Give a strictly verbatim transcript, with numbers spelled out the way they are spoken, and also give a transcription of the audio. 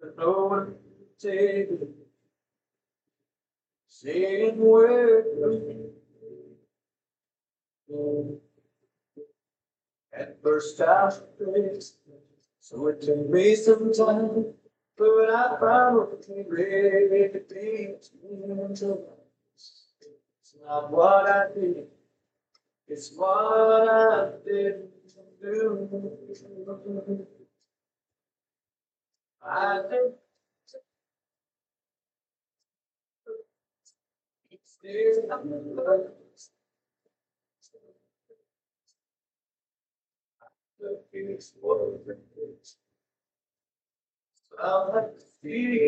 No one take it. Saying where at first I faced, so it took me some time, but I finally ready to be into it's not what I did, it's what I didn't do. I think it's still the feelings for the I like to feel